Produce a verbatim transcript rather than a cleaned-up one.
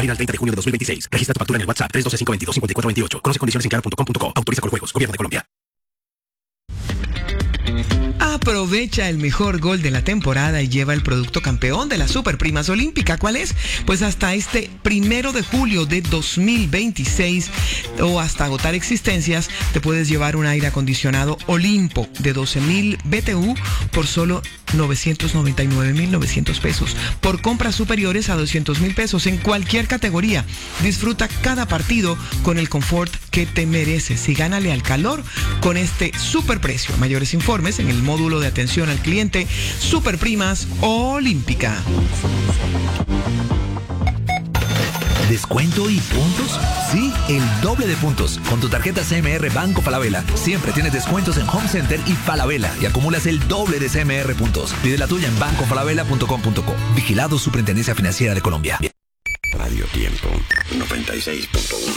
Válido al treinta de junio de dos mil veintiséis. Registra tu factura en el WhatsApp tres uno dos, cinco dos dos, cinco cuatro dos ocho. Conoce condiciones en claro punto com punto co. Autoriza con juegos. Gobierno de Colombia. Aprovecha el mejor gol de la temporada y lleva el producto campeón de la Superprimas Olímpica. ¿Cuál es? Pues hasta este primero de julio de dos mil veintiséis o hasta agotar existencias, te puedes llevar un aire acondicionado Olimpo de doce mil B T U por solo novecientos noventa y nueve mil novecientos pesos. Por compras superiores a doscientos mil pesos en cualquier categoría. Disfruta cada partido con el confort que te mereces y gánale al calor con este superprecio. Mayores informes en el módulo de atención al cliente Superprimas Olímpica. ¿Descuento y puntos? Sí, el doble de puntos. Con tu tarjeta C M R Banco Falabella, siempre tienes descuentos en Home Center y Falabella y acumulas el doble de C M R puntos. Pide la tuya en banco falabella punto com punto co. Vigilado Superintendencia Financiera de Colombia. Radio Tiempo noventa y seis punto uno.